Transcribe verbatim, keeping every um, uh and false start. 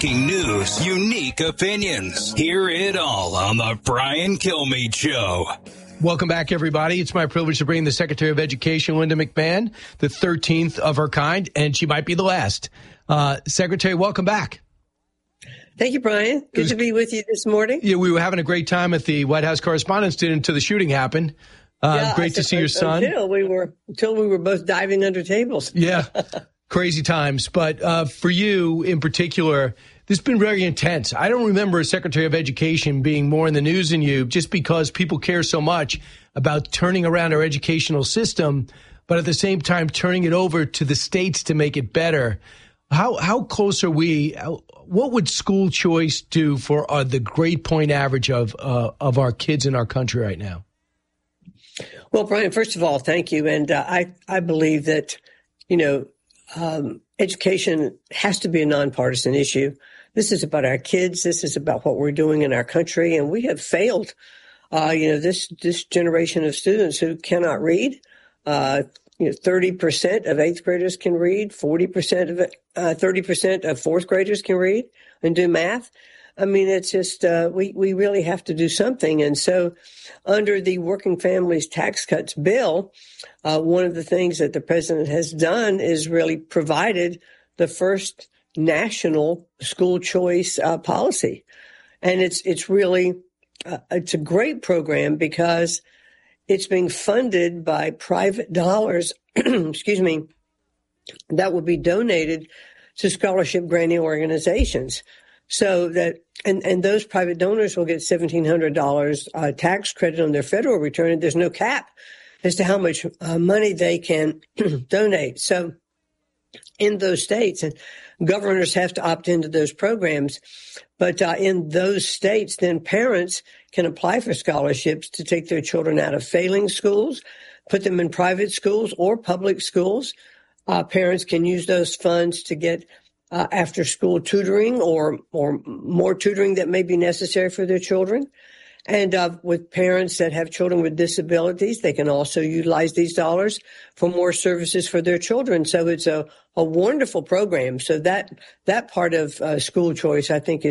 Breaking news, unique opinions. Hear it all on the Brian Kilmeade Show. Welcome back, everybody. It's my privilege to bring the Secretary of Education, Linda McMahon, the thirteenth of her kind, and she might be the last. Uh, Secretary, welcome back. Thank you, Brian. Good was, to be with you this morning. Yeah, we were having a great time at the White House Correspondents' Dinner until the shooting happened. Uh, yeah, great to see your son. Until we were, until we were both diving under tables. Yeah, crazy times. But uh, for you in particular, this has been very intense. I don't remember a Secretary of Education being more in the news than you, just because people care so much about turning around our educational system, but at the same time turning it over to the states to make it better. How how close are we? What would school choice do for uh, the grade point average of uh, of our kids in our country right now? Well, Brian, first of all, thank you. And uh, I, I believe that, you know, um, education has to be a nonpartisan issue. This is about our kids. This is about what we're doing in our country. And we have failed, uh, you know, this, this generation of students who cannot read. Uh, you know, thirty percent of eighth graders can read, forty percent of it, uh, thirty percent of fourth graders can read and do math. I mean, it's just, uh, we, we really have to do something. And so under the Working Families Tax Cuts bill, uh, one of the things that the president has done is really provided the first national school choice uh, policy. And it's, it's really, uh, it's a great program because it's being funded by private dollars, excuse me, that will be donated to scholarship granting organizations. So that, and, and those private donors will get seventeen hundred dollars uh, tax credit on their federal return, and there's no cap as to how much uh, money they can donate. So in those states, and governors have to opt into those programs, but uh, in those states, then parents can apply for scholarships to take their children out of failing schools, put them in private schools or public schools. Uh, parents can use those funds to get Uh, after school tutoring or or more tutoring that may be necessary for their children. And uh, with parents that have children with disabilities, they can also utilize these dollars for more services for their children. So it's a, a wonderful program. So that that part of uh, school choice, I think, is